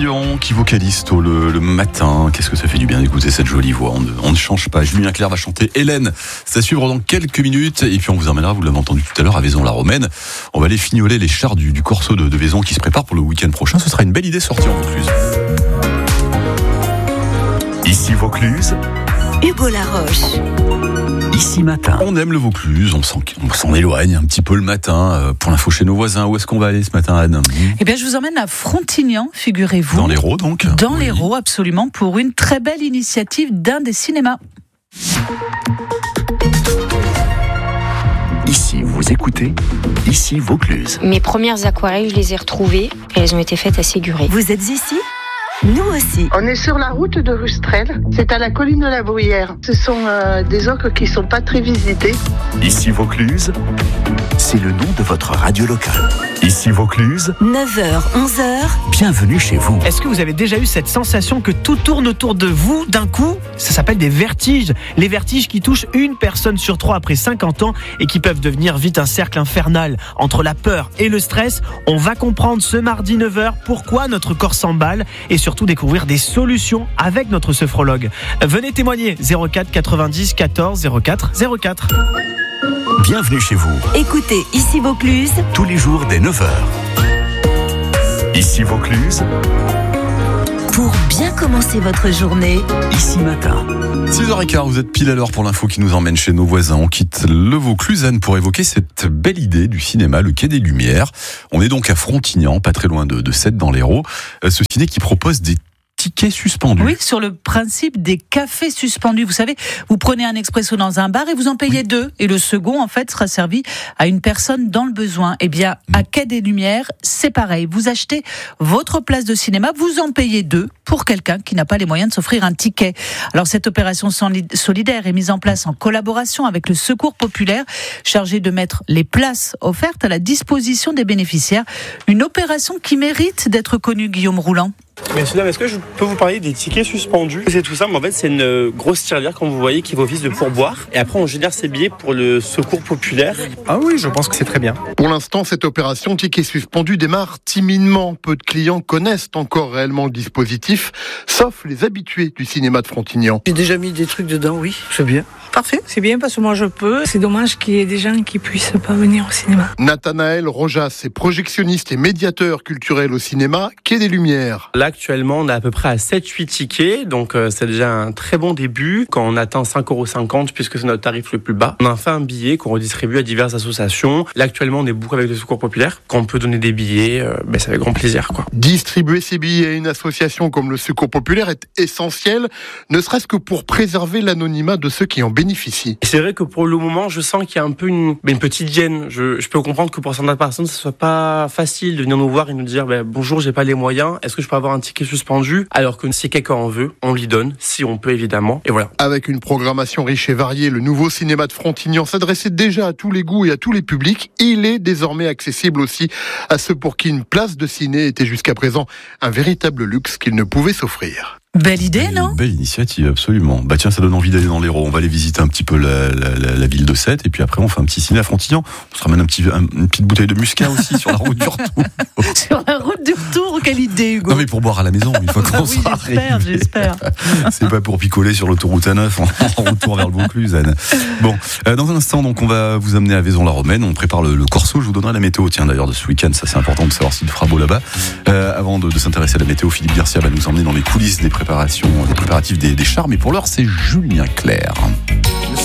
Dion qui vocalise tôt le matin. Qu'est-ce que ça fait du bien d'écouter cette jolie voix. On ne change pas. Julien Clerc va chanter Hélène. C'est à suivre dans quelques minutes. Et puis on vous emmènera, vous l'avez entendu tout à l'heure, à Vaison-la-Romaine. On va aller fignoler les chars du Corso de Vaison qui se prépare pour le week-end prochain. Ce sera une belle idée sortie en Vaucluse. Ici Vaucluse, Hugo Laroche. Ici Matin. On aime le Vaucluse, on s'en éloigne un petit peu le matin. Pour l'info chez nos voisins, où est-ce qu'on va aller ce matin, Anne ? Eh bien, je vous emmène à Frontignan, figurez-vous. Dans l'Hérault, donc ? Dans l'Hérault, absolument, pour une très belle initiative d'un des cinémas. Ici vous écoutez, ici Vaucluse. Mes premières aquarelles, je les ai retrouvées et elles ont été faites à Séguré. Vous êtes ici ? Nous aussi. On est sur la route de Rustrel. C'est à la colline de la Bruyère. Ce sont des ocres qui ne sont pas très visités. Ici Vaucluse, c'est le nom de votre radio locale. Ici Vaucluse, 9h, 11h. bienvenue chez vous. Est-ce que vous avez déjà eu cette sensation que tout tourne autour de vous d'un coup ? Ça s'appelle des vertiges. Les vertiges qui touchent une personne sur 3 après 50 ans et qui peuvent devenir vite un cercle infernal. Entre la peur et le stress, on va comprendre ce mardi 9h pourquoi notre corps s'emballe et surtout découvrir des solutions avec notre sophrologue. Venez témoigner 04 90 14 04 04. Bienvenue chez vous, Écoutez Ici Vaucluse. tous les jours dès 9h. Ici Vaucluse, Pour bien commencer votre journée. ici Matin. 6h15, vous êtes pile à l'heure pour l'info qui nous emmène chez nos voisins. On quitte le Vaucluse, Anne, pour évoquer cette belle idée du cinéma, le Quai des Lumières. On est donc à Frontignan, pas très loin de Sète dans l'Hérault. Ce ciné qui propose des tickets suspendus. Oui, sur le principe des cafés suspendus. Vous savez, vous prenez un expresso dans un bar et vous en payez 2. Et le second, en fait, sera servi à une personne dans le besoin. Eh bien, à Quai des Lumières, c'est pareil. Vous achetez votre place de cinéma, vous en payez 2 pour quelqu'un qui n'a pas les moyens de s'offrir un ticket. Alors, cette opération solidaire est mise en place en collaboration avec le Secours populaire, chargé de mettre les places offertes à la disposition des bénéficiaires. Une opération qui mérite d'être connue, Guillaume Roulant. Messieurs, dames, est-ce que je peux vous parler des tickets suspendus ? C'est tout simple, en fait c'est une grosse tirelire comme vous voyez qui vaut office de pourboire et après on génère ces billets pour le Secours populaire. Ah oui, je pense que c'est très bien. Pour l'instant, cette opération ticket suspendu démarre timidement. Peu de clients connaissent encore réellement le dispositif, sauf les habitués du cinéma de Frontignan. J'ai déjà mis des trucs dedans, oui, c'est bien. Parfait, c'est bien parce que moi je peux. C'est dommage qu'il y ait des gens qui puissent pas venir au cinéma. Nathanaël Rojas est projectionniste et médiateur culturel au cinéma Quai des Lumières. Là actuellement on est à peu près à 7-8 tickets, donc c'est déjà un très bon début. Quand on atteint 5,50€, puisque c'est notre tarif le plus bas, on a fait un billet qu'on redistribue à diverses associations. Là actuellement on est beaucoup avec le Secours populaire. Quand on peut donner des billets, c'est avec grand plaisir, quoi. Distribuer ces billets à une association comme le Secours populaire est essentiel, ne serait-ce que pour préserver l'anonymat de ceux qui en bénéficient. Et c'est vrai que pour le moment je sens qu'il y a un peu une petite gêne. Je peux comprendre que pour certaines personnes ce soit pas facile de venir nous voir et nous dire bonjour, j'ai pas les moyens, est-ce que je peux avoir un ticket suspendu, alors que si quelqu'un en veut, on lui donne, si on peut évidemment, et voilà. Avec une programmation riche et variée, le nouveau cinéma de Frontignan s'adressait déjà à tous les goûts et à tous les publics. Il est désormais accessible aussi à ceux pour qui une place de ciné était jusqu'à présent un véritable luxe qu'ils ne pouvaient s'offrir. Belle idée, non ? Belle initiative, absolument. Bah tiens, ça donne envie d'aller dans l'Hérault. On va aller visiter un petit peu la ville de Sète et puis après on fait un petit ciné à Frontignan. On se ramène une petite bouteille de muscat aussi sur la route du retour. Sur la route du retour, quelle idée, Hugo. Non mais pour boire à la maison, une fois qu'on sera arrivé. J'espère. C'est pas pour picoler sur l'autoroute A9 en retour vers le Vaucluse, Anne. Bon, dans un instant, donc on va vous amener à Vaison-la-Romaine. On prépare le Corso. Je vous donnerai la météo, tiens d'ailleurs de ce week-end. Ça c'est important de savoir s'il fera beau là-bas. Avant de s'intéresser à la météo, Philippe Garcia va nous emmener dans les coulisses des préparatifs des chars. Mais pour l'heure, c'est Julien Clerc.